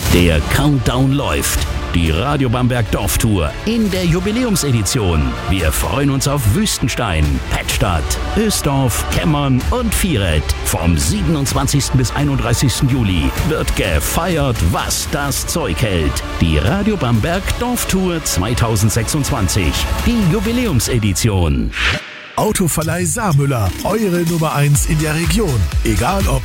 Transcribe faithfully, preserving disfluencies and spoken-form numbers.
Der Countdown läuft. Die Radio Bamberg Dorftour in der Jubiläumsedition. Wir freuen uns auf Wüstenstein, Pettstadt, Ösdorf, Kemmern und Vieret. Vom siebenundzwanzigsten bis einunddreißigsten Juli wird gefeiert, was das Zeug hält. Die Radio Bamberg Dorftour zweitausendsechsundzwanzig. Die Jubiläumsedition. Autoverleih Saarmüller, eure Nummer eins in der Region. Egal ob